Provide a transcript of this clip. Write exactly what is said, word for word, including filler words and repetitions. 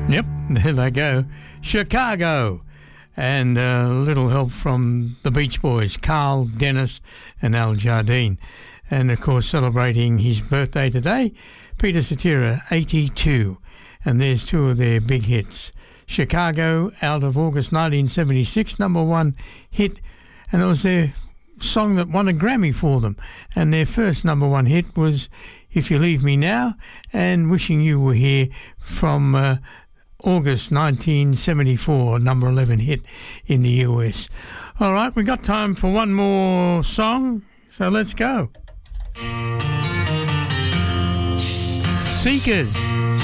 Yep, there they go. Chicago. And a little help from the Beach Boys, Carl, Dennis and Al Jardine. And, of course, celebrating his birthday today, Peter Cetera, eighty-two. And there's two of their big hits. Chicago, out of August nineteen seventy-six, number one hit. And it was their song that won a Grammy for them. And their first number one hit was If You Leave Me Now and Wishing You Were Here from uh, August nineteen seventy-four, number eleven hit in the U S. All right, we got time for one more song, so let's go. Seekers.